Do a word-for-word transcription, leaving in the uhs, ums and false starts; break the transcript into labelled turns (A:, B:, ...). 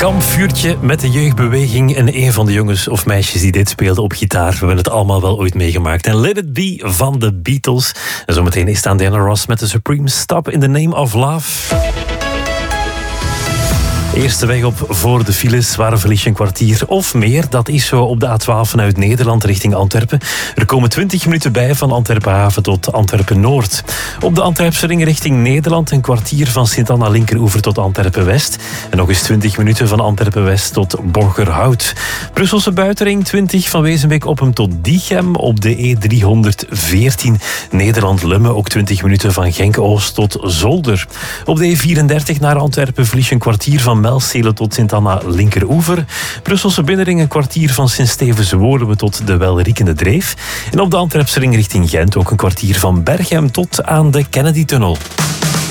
A: Kampvuurtje met de jeugdbeweging en een van de jongens of meisjes die dit speelde op gitaar. We hebben het allemaal wel ooit meegemaakt. En Let It Be van de Beatles. En zometeen is staan Diana Ross met de Supreme Stop in the Name of Love. Eerste weg op voor de files, waar verlies je een kwartier of meer. Dat is zo op de A twaalf vanuit Nederland richting Antwerpen. Er komen twintig minuten bij van Antwerpen-Haven tot Antwerpen-Noord. Op de Antwerpse ring richting Nederland een kwartier van Sint-Anna Linkeroever tot Antwerpen-West. En nog eens twintig minuten van Antwerpen-West tot Borgerhout. Brusselse buitenring twintig van Wezenbeek-Oppem tot Diegem. Op de E driehonderdveertien Nederland-Lummen ook twintig minuten van Genk-Oost tot Zolder. Op de E vierendertig naar Antwerpen verlies je een kwartier van Melstelen tot Sint-Anna Linkeroever. Brusselse binnenring een kwartier van Sint-Stevens-Woluwe tot de Welriekende Dreef. En op de Antwerpse ring richting Gent ook een kwartier van Berchem tot aan de Kennedy-tunnel.